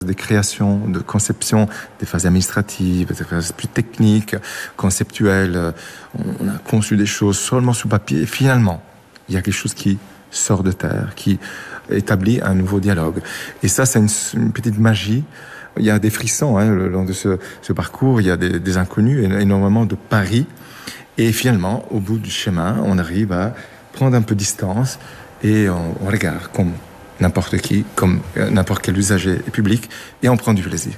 Des créations, de conception, des phases administratives, des phases plus techniques, conceptuelles. On a conçu des choses seulement sous papier et finalement, il y a quelque chose qui sort de terre, qui établit un nouveau dialogue. Et ça, c'est une petite magie. Il y a des frissons le long de ce parcours, il y a des inconnus, énormément de paris. Et finalement, au bout du chemin, on arrive à prendre un peu de distance et on regarde comme n'importe qui, comme n'importe quel usager public, et on prend du plaisir.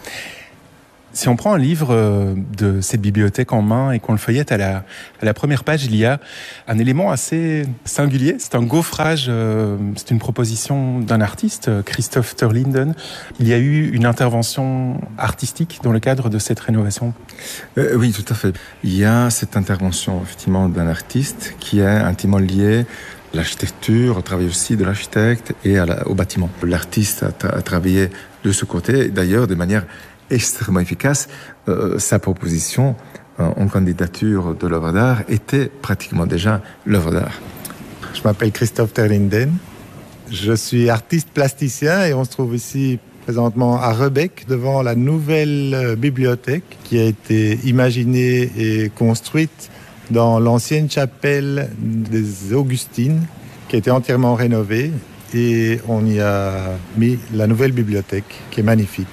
Si on prend un livre de cette bibliothèque en main et qu'on le feuillette à la première page, il y a un élément assez singulier. C'est un gaufrage, c'est une proposition d'un artiste, Christophe Terlinden. Il y a eu une intervention artistique dans le cadre de cette rénovation. Oui, tout à fait. Il y a cette intervention, effectivement, d'un artiste qui est intimement lié à l'architecture, au travail aussi de l'architecte et au bâtiment. L'artiste a travaillé de ce côté, d'ailleurs, de manière extrêmement efficace. Sa proposition en candidature de l'œuvre d'art était pratiquement déjà l'œuvre d'art. Je m'appelle Christophe Terlinden. Je suis artiste plasticien et on se trouve ici présentement à Rebec devant la nouvelle bibliothèque qui a été imaginée et construite dans l'ancienne chapelle des Augustines qui a été entièrement rénovée et on y a mis la nouvelle bibliothèque qui est magnifique.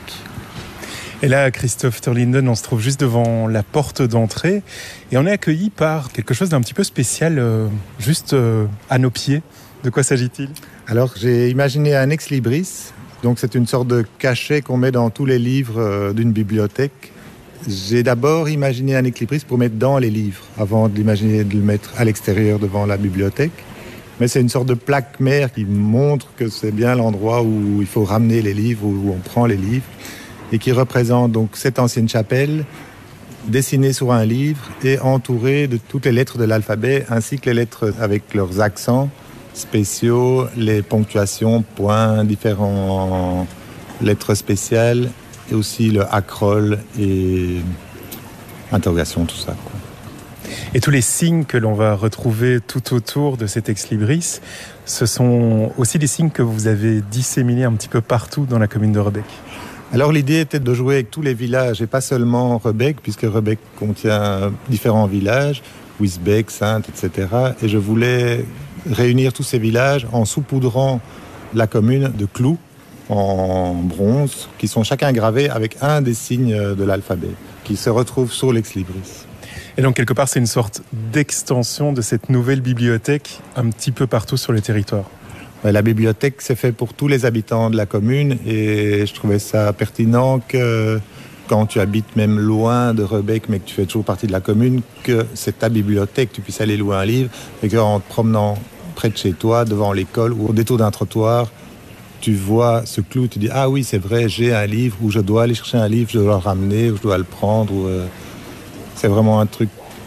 Et là, Christophe Terlinden, on se trouve juste devant la porte d'entrée et on est accueilli par quelque chose d'un petit peu spécial, juste à nos pieds. De quoi s'agit-il ? Alors, j'ai imaginé un ex-libris. Donc, c'est une sorte de cachet qu'on met dans tous les livres d'une bibliothèque. J'ai d'abord imaginé un ex-libris pour mettre dans les livres, avant de l'imaginer de le mettre à l'extérieur devant la bibliothèque. Mais c'est une sorte de plaque mère qui montre que c'est bien l'endroit où il faut ramener les livres, où on prend les livres, et qui représente donc cette ancienne chapelle, dessinée sur un livre et entourée de toutes les lettres de l'alphabet, ainsi que les lettres avec leurs accents spéciaux, les ponctuations, points, différentes lettres spéciales, et aussi le acrol et interrogation, tout ça, quoi. Et tous les signes que l'on va retrouver tout autour de cet ex-libris, ce sont aussi des signes que vous avez disséminés un petit peu partout dans la commune de Rebec. Alors l'idée était de jouer avec tous les villages et pas seulement Rebec, puisque Rebec contient différents villages, Wisbecq, Saintes, etc. Et je voulais réunir tous ces villages en saupoudrant la commune de clous en bronze, qui sont chacun gravés avec un des signes de l'alphabet, qui se retrouve sur l'ex-libris. Et donc quelque part c'est une sorte d'extension de cette nouvelle bibliothèque un petit peu partout sur le territoire. La bibliothèque, c'est fait pour tous les habitants de la commune et je trouvais ça pertinent que quand tu habites même loin de Rebec, mais que tu fais toujours partie de la commune, que c'est ta bibliothèque, tu puisses aller louer un livre et qu'en te promenant près de chez toi, devant l'école ou au détour d'un trottoir, tu vois ce clou, tu dis « Ah oui, c'est vrai, j'ai un livre ou je dois aller chercher un livre, je dois le ramener ou je dois le prendre. » C'est vraiment un truc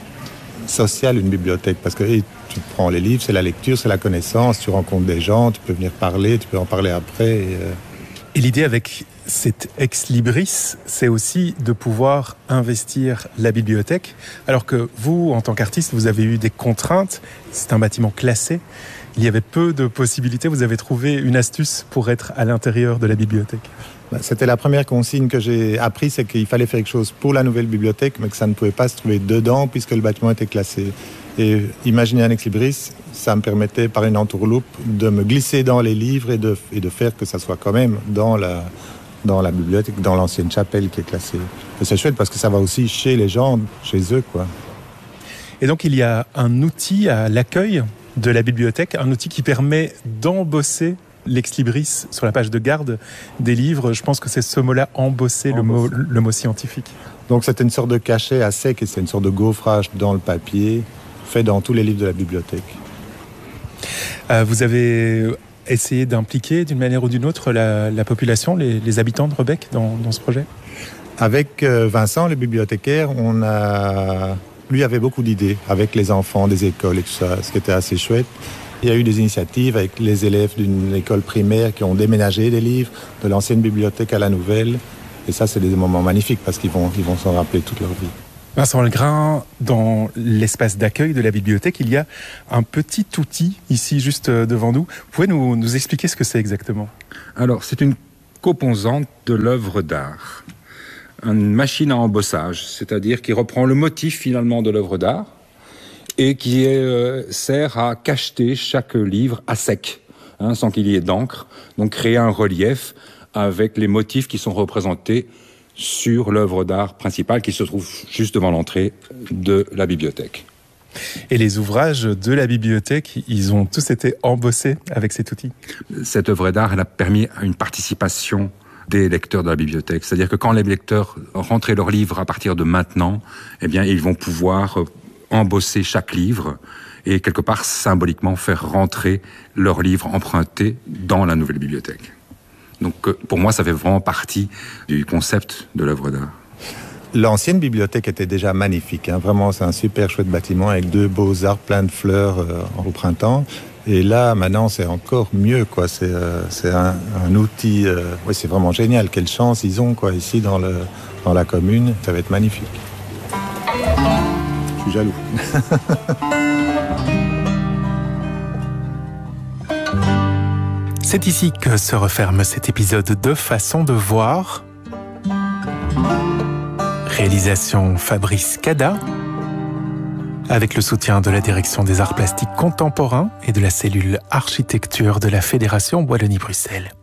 social, une bibliothèque, parce que tu prends les livres, c'est la lecture, c'est la connaissance, tu rencontres des gens, tu peux venir parler, tu peux en parler après. Et l'idée avec cet ex-libris, c'est aussi de pouvoir investir la bibliothèque, alors que vous, en tant qu'artiste, vous avez eu des contraintes, c'est un bâtiment classé, il y avait peu de possibilités, vous avez trouvé une astuce pour être à l'intérieur de la bibliothèque. C'était la première consigne que j'ai appris, c'est qu'il fallait faire quelque chose pour la nouvelle bibliothèque, mais que ça ne pouvait pas se trouver dedans puisque le bâtiment était classé. Et imaginer un ex-libris, ça me permettait par une entourloupe de me glisser dans les livres et de faire que ça soit quand même dans la bibliothèque, dans l'ancienne chapelle qui est classée. Et c'est chouette parce que ça va aussi chez les gens, chez eux, quoi. Et donc il y a un outil à l'accueil de la bibliothèque, un outil qui permet d'embosser l'ex-libris sur la page de garde des livres. Je pense que c'est ce mot-là, embosser, le mot scientifique. Donc c'était une sorte de cachet à sec et c'est une sorte de gaufrage dans le papier, fait dans tous les livres de la bibliothèque. Vous avez essayé d'impliquer d'une manière ou d'une autre la population, les habitants de Rebec dans ce projet ? Avec Vincent, le bibliothécaire, lui avait beaucoup d'idées avec les enfants des écoles et tout ça, ce qui était assez chouette. Il y a eu des initiatives avec les élèves d'une école primaire qui ont déménagé des livres de l'ancienne bibliothèque à la nouvelle. Et ça, c'est des moments magnifiques parce qu'ils vont s'en rappeler toute leur vie. Vincent Algrin, dans l'espace d'accueil de la bibliothèque, il y a un petit outil ici juste devant nous. Vous pouvez nous expliquer ce que c'est exactement ? Alors, c'est une composante de l'œuvre d'art. Une machine à embossage, c'est-à-dire qui reprend le motif finalement de l'œuvre d'art et qui sert à cacheter chaque livre à sec, sans qu'il y ait d'encre, donc créer un relief avec les motifs qui sont représentés sur l'œuvre d'art principale qui se trouve juste devant l'entrée de la bibliothèque. Et les ouvrages de la bibliothèque, ils ont tous été embossés avec cet outil? Cette œuvre d'art, elle a permis une participation des lecteurs de la bibliothèque. C'est-à-dire que quand les lecteurs rentraient leurs livres à partir de maintenant, eh bien, ils vont pouvoir embosser chaque livre et quelque part symboliquement faire rentrer leurs livres empruntés dans la nouvelle bibliothèque. Donc pour moi, ça fait vraiment partie du concept de l'œuvre d'art. L'ancienne bibliothèque était déjà magnifique, hein. Vraiment, c'est un super chouette bâtiment avec 2 beaux arbres, plein de fleurs au printemps. Et là, maintenant, c'est encore mieux, quoi. C'est un outil. Oui, c'est vraiment génial. Quelle chance ils ont, quoi, ici dans la commune. Ça va être magnifique. Je suis jaloux. C'est ici que se referme cet épisode de Façon de voir. Réalisation Fabrice Cada, avec le soutien de la Direction des Arts Plastiques Contemporains et de la cellule Architecture de la Fédération Wallonie-Bruxelles.